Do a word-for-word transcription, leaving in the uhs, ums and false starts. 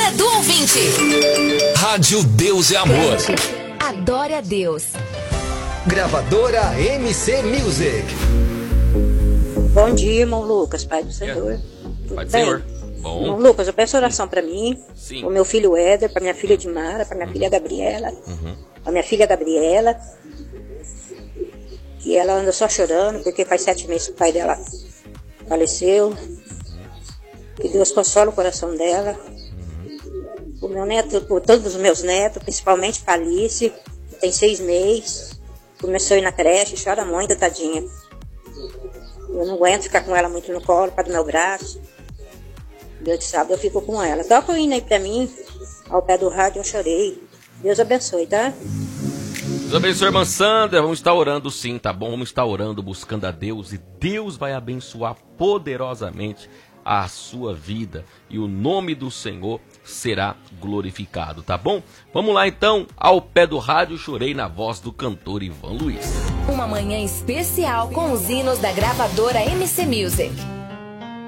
Dia do Ouvinte. Rádio Deus é Amor. Crente, adore a Deus. Gravadora M C Music. Bom dia, irmão Lucas, pai do Senhor. Tudo Pai do bem? Senhor. Bom. Irmão Lucas, eu peço oração pra mim, Sim. pro meu filho Éder, pra minha filha Dimara, pra minha Uhum. filha Gabriela, Uhum. pra minha filha Gabriela, que ela anda só chorando, porque faz sete meses que o pai dela faleceu. Que Deus console o coração dela. O meu neto, por todos os meus netos, principalmente pra Alice, que tem seis meses, começou a ir na creche, chora muito, tadinha. Eu não aguento ficar com ela muito no colo, para do meu braço. Deus sabe, eu fico com ela. Toca o hino aí pra mim, ao pé do rádio, eu chorei. Deus abençoe, tá? Deus abençoe, irmã Sandra. Vamos estar orando sim, tá bom? Vamos estar orando, buscando a Deus. E Deus vai abençoar poderosamente a sua vida. E o nome do Senhor será glorificado, tá bom? Vamos lá então, ao pé do rádio, chorei na voz do cantor Ivan Luiz. Uma manhã especial com os hinos da gravadora M C Music.